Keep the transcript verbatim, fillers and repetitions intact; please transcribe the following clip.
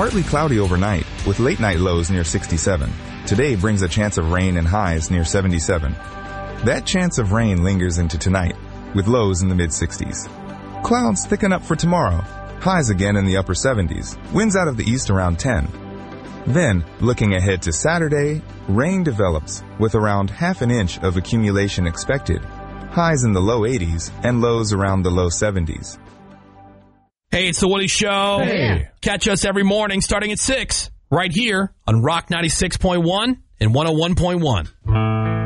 Partly cloudy overnight with late night lows near sixty-seven. Today brings a chance of rain and highs near seventy-seven. That chance of rain lingers into tonight with lows in the mid sixties. Clouds thicken up for tomorrow. Highs again in the upper seventies. Winds out of the east around ten. Then, looking ahead to Saturday, rain develops with around half an inch of accumulation expected. Highs in the low eighties and lows around the low seventies. Hey, it's the Woody Show. Hey. Catch us every morning starting at six, right here on Rock ninety-six point one and one oh one point one.